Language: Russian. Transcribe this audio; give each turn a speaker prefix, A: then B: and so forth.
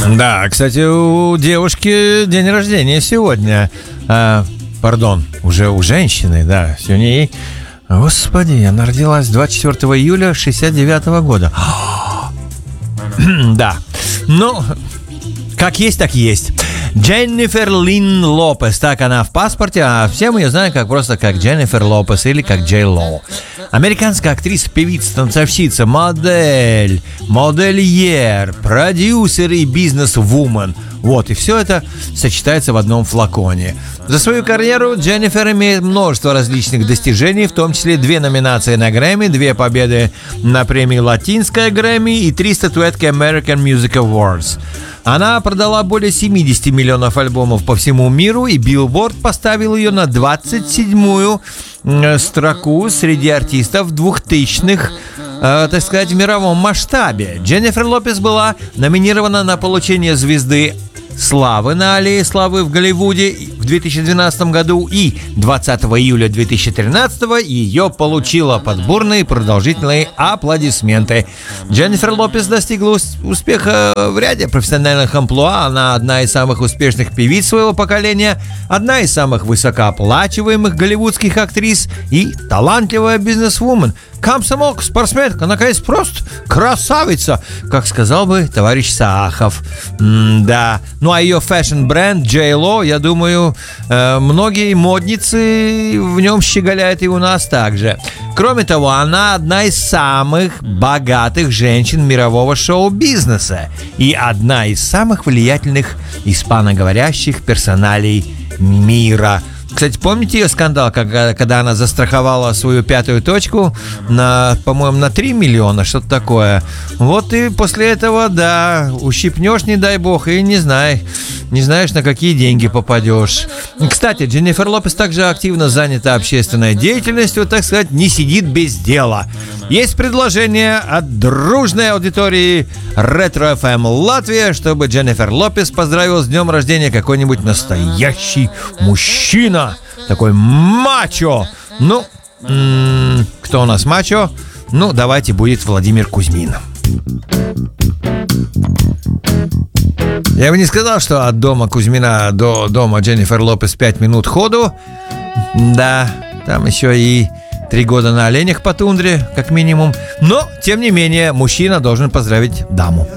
A: Да, кстати, у девушки день рождения сегодня. Уже у женщины, да. Сегодня ей... Господи, она родилась 24 июля 69 года. Да. Ну, как есть, так есть. Дженнифер Лин Лопес, так она в паспорте, а все мы ее знаем просто как Дженнифер Лопес или как Джей Ло. Американская актриса, певица, танцовщица, модель, модельер, продюсер и бизнес-вумен. Вот, и все это сочетается в одном флаконе. За свою карьеру Дженнифер имеет множество различных достижений, в том числе 2 номинации на Грэмми, 2 победы на премии Латинская Грэмми и 3 статуэтки American Music Awards. Она продала более 70 миллионов альбомов по всему миру, и Billboard поставил ее на 27-ю строку среди артистов 2000-х, так сказать, в мировом масштабе. Дженнифер Лопес была номинирована на получение звезды славы на Аллее славы в Голливуде в 2012 году, и 20 июля 2013 ее получила под бурные и продолжительные аплодисменты. Дженнифер Лопес достигла успеха в ряде профессиональных амплуа. Она одна из самых успешных певиц своего поколения, одна из самых высокооплачиваемых голливудских актрис и талантливая бизнесвумен. Комсомолка, спортсменка, наконец, просто красавица, как сказал бы товарищ Саахов. Да. Ну а ее фэшн-бренд Джей Ло, я думаю, многие модницы в нем щеголяют и у нас также. Кроме того, она одна из самых богатых женщин мирового шоу-бизнеса и одна из самых влиятельных испаноговорящих персоналей мира. Кстати, помните ее скандал, когда она застраховала свою 5-ю точку по-моему, на 3 миллиона, что-то такое. Вот и после этого, да, ущипнешь, не дай бог, и не знаешь, на какие деньги попадешь. Кстати, Дженнифер Лопес также активно занята общественной деятельностью, так сказать, не сидит без дела. Есть предложение от дружной аудитории Ретро FM Латвия, чтобы Дженнифер Лопес поздравил с днем рождения какой-нибудь настоящий мужчина. Такой мачо. Ну, кто у нас мачо? Ну, давайте будет Владимир Кузьмин. Я бы не сказал, что от дома Кузьмина до дома Дженнифер Лопес 5 минут ходу. Да, там еще и 3 года на оленях по тундре, как минимум. Но, тем не менее, мужчина должен поздравить даму.